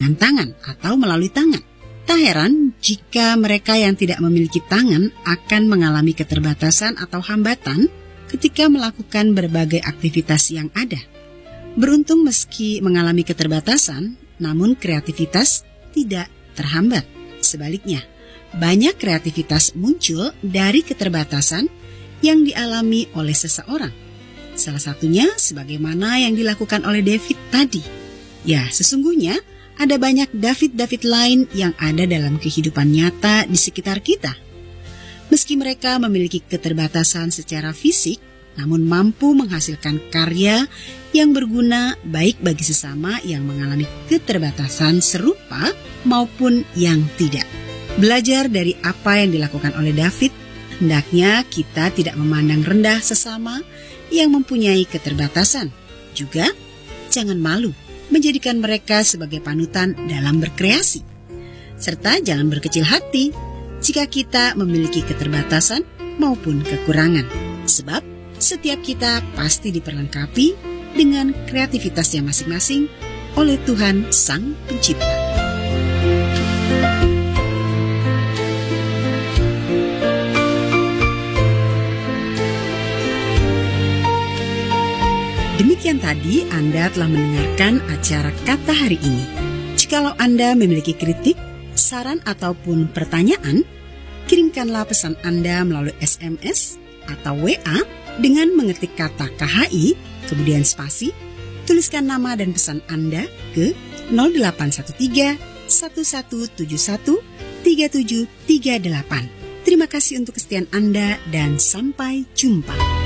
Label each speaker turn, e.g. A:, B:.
A: dengan tangan atau melalui tangan. Tak heran jika mereka yang tidak memiliki tangan akan mengalami keterbatasan atau hambatan ketika melakukan berbagai aktivitas yang ada. Beruntung meski mengalami keterbatasan, namun kreativitas tidak terhambat. Sebaliknya, banyak kreativitas muncul dari keterbatasan yang dialami oleh seseorang. Salah satunya sebagaimana yang dilakukan oleh David tadi. Ya, sesungguhnya ada banyak David-David lain yang ada dalam kehidupan nyata di sekitar kita. Meski mereka memiliki keterbatasan secara fisik, namun mampu menghasilkan karya yang berguna baik bagi sesama yang mengalami keterbatasan serupa maupun yang tidak. Belajar dari apa yang dilakukan oleh David, hendaknya kita tidak memandang rendah sesama yang mempunyai keterbatasan. Juga jangan malu menjadikan mereka sebagai panutan dalam berkreasi. Serta jangan berkecil hati jika kita memiliki keterbatasan maupun kekurangan. Sebab setiap kita pasti diperlengkapi dengan kreativitasnya masing-masing oleh Tuhan Sang Pencipta. Demikian tadi Anda telah mendengarkan acara Kata Hari ini. Jikalau Anda memiliki kritik, saran ataupun pertanyaan, kirimkanlah pesan Anda melalui SMS atau WA dengan mengetik kata KHI, kemudian spasi, tuliskan nama dan pesan Anda ke 0813 1171 3738. Terima kasih untuk kesetiaan Anda dan sampai jumpa.